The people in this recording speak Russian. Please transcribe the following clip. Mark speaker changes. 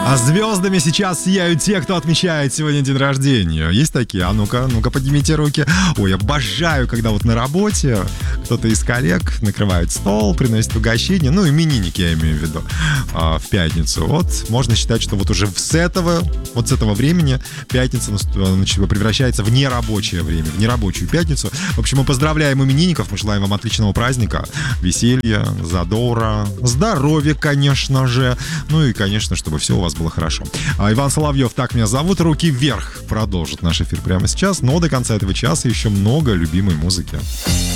Speaker 1: А звездами сейчас сияют те, кто отмечает сегодня день рождения. Есть такие? А ну-ка, поднимите руки. Ой, обожаю, когда вот на работе кто-то из коллег накрывает стол, приносит угощение. Ну, именинники я имею в виду. В пятницу. Вот можно считать, что вот уже с этого времени пятница превращается в нерабочее время, в нерабочую пятницу. В общем, мы поздравляем именинников, мы желаем вам отличного праздника, веселья, задора, здоровья, конечно же. Ну и, конечно, чтобы все у вас было хорошо. Иван Соловьев, так меня зовут. Руки вверх продолжит наш эфир прямо сейчас. Но до конца этого часа еще много любимой музыки.